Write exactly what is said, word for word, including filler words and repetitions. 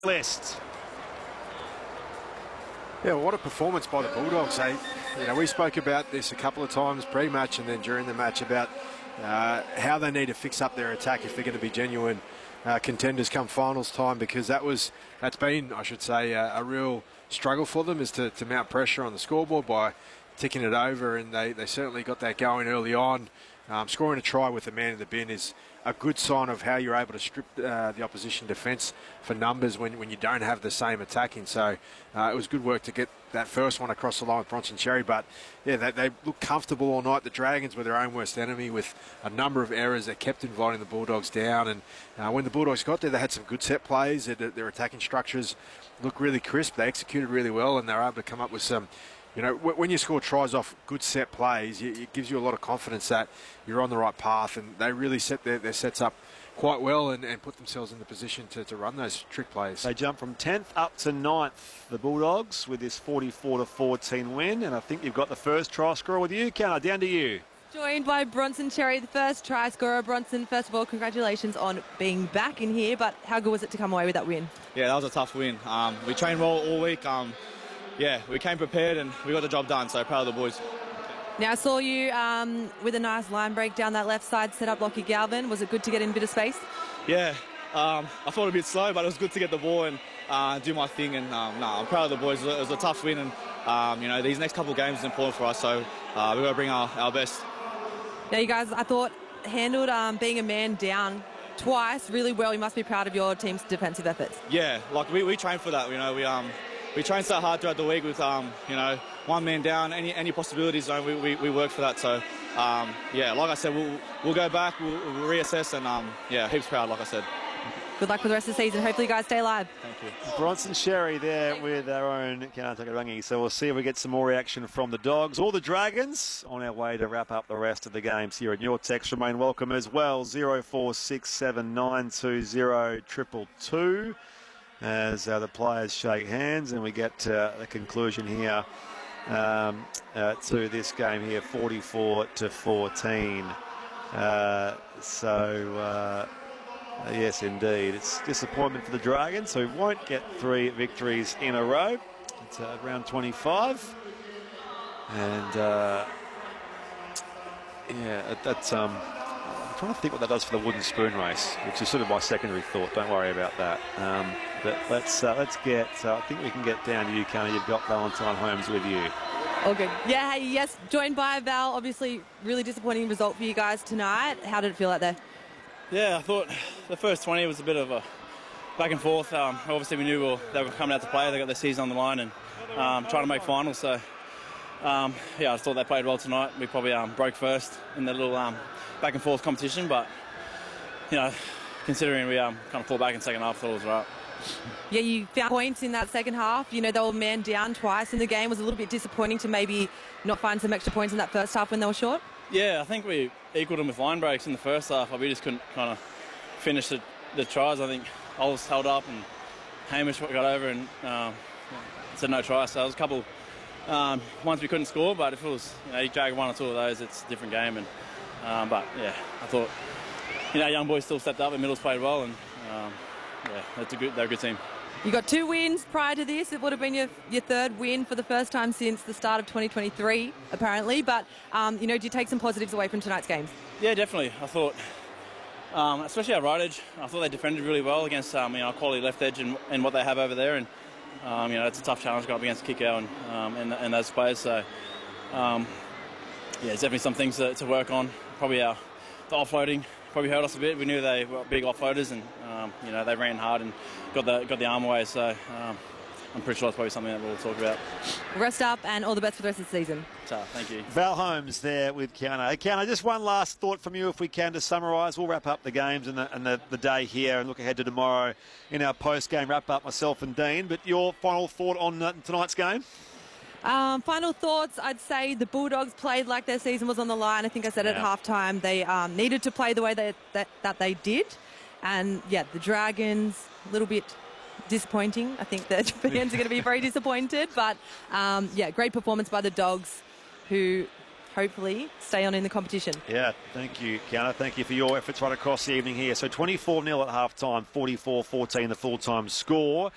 list. Yeah, what a performance by the Bulldogs. They, you know, we spoke about this a couple of times pre-match and then during the match about uh, how they need to fix up their attack if they're going to be genuine uh, contenders come finals time, because that was that's been, I should say, uh, a real struggle for them, is to, to mount pressure on the scoreboard by ticking it over, and they, they certainly got that going early on. Um, scoring a try with a man in the bin is a good sign of how you're able to strip uh, the opposition defence for numbers when, when you don't have the same attacking. So uh, it was good work to get that first one across the line with Bronson Xerri. But yeah, they, they looked comfortable all night. The Dragons were their own worst enemy with a number of errors. They kept inviting the Bulldogs down, and uh, when the Bulldogs got there, they had some good set plays. Their, their attacking structures looked really crisp. They executed really well, and they were able to come up with some. You know, when you score tries off good set plays, it gives you a lot of confidence that you're on the right path, and they really set their, their sets up quite well and, and put themselves in the position to, to run those trick plays. They jump from tenth up to ninth, the Bulldogs, with this forty-four to fourteen win, and I think you've got the first try scorer with you. Counter, down to you. Joined by Bronson Xerri, the first try scorer. Bronson, first of all, congratulations on being back in here, but how good was it to come away with that win? Yeah, that was a tough win. Um, we trained well all week. Um, Yeah, we came prepared and we got the job done, so proud of the boys. Now, I saw you um, with a nice line break down that left side, set up Lockie Galvin. Was it good to get in a bit of space? Yeah, um, I thought it a bit slow, but it was good to get the ball and uh, do my thing. And um, no, I'm proud of the boys. It was a, it was a tough win, and um, you know, these next couple of games is important for us, so uh, we've got to bring our, our best. Now, you guys, I thought, handled um, being a man down twice really well. You must be proud of your team's defensive efforts. Yeah, like we, we trained for that. You know, we um. We train so hard throughout the week with, um, you know, one man down, any any possibilities. You know, we, we, we work for that. So, um, yeah, like I said, we'll, we'll go back, we'll, we'll reassess, and, um, yeah, heaps proud, like I said. Good luck with the rest of the season. Hopefully you guys stay alive. Thank you. Bronson Xerri there with our own Kanatakarangi. So we'll see if we get some more reaction from the Dogs or the Dragons on our way to wrap up the rest of the games here. And your texts remain welcome as well. zero four six seven nine two zero two two two. As uh, the players shake hands and we get uh, the conclusion here um, uh, to this game here, forty-four to fourteen. Uh, so, uh, yes, indeed, it's disappointment for the Dragons, who won't get three victories in a row. It's uh, round twenty-five. And, uh, yeah, that's... Um, I'm trying to think what that does for the wooden spoon race, which is sort of my secondary thought. Don't worry about that. Um, but let's uh, let's get. Uh, I think we can get down to you, Connor. You've got Valentine Holmes with you. All good. Yeah. Hey, yes. Joined by Val. Obviously, really disappointing result for you guys tonight. How did it feel out there? Yeah, I thought the first twenty was a bit of a back and forth. Um, obviously, we knew they were coming out to play. They got their season on the line and um, trying to make finals. So, um, yeah, I thought they played well tonight. We probably um, broke first in the little. Um, back and forth competition, but you know, considering we um, kind of fought back in the second half, I thought it was right. Yeah, you found points in that second half. You know, they were man down twice in the game. It was a little bit disappointing to maybe not find some extra points in that first half when they were short. Yeah, I think we equalled them with line breaks in the first half. We just couldn't kind of finish the, the tries. I think I was held up and Hamish got over and um, said no try. So there was a couple um, ones we couldn't score, but if it was, you know, you drag one or two of those, it's a different game. And Um, but yeah, I thought, you know, young boys still stepped up and Middles played well, and um, yeah, that's a good, they're a good team. You got two wins prior to this. It would have been your, your third win for the first time since the start of twenty twenty-three, apparently. But um, you know, do you take some positives away from tonight's games? Yeah, definitely. I thought, um, especially our right edge, I thought they defended really well against um, you know, quality left edge and, and what they have over there, and um, you know, it's a tough challenge going up against Kiko and um, and, and those players. So. Um, Yeah, there's definitely some things to, to work on. Probably our the offloading probably hurt us a bit. We knew they were big offloaders, and um, you know, they ran hard and got the got the arm away. So um, I'm pretty sure it's probably something that we'll talk about. Rest up and all the best for the rest of the season. So, thank you. Val Holmes there with Kiana. Kiana, just one last thought from you, if we can, to summarise. We'll wrap up the games and, the, and the, the day here and look ahead to tomorrow in our post-game wrap-up, myself and Dean. But your final thought on uh, tonight's game? Um, final thoughts, I'd say the Bulldogs played like their season was on the line. I think I said yeah. at halftime they um, needed to play the way they, that, that they did. And, yeah, the Dragons, a little bit disappointing. I think the fans are going to be very disappointed. But, um, yeah, great performance by the Dogs, who hopefully stay on in the competition. Yeah, thank you, Kiana. Thank you for your efforts right across the evening here. So twenty-four nil at halftime, forty-four fourteen the full-time score.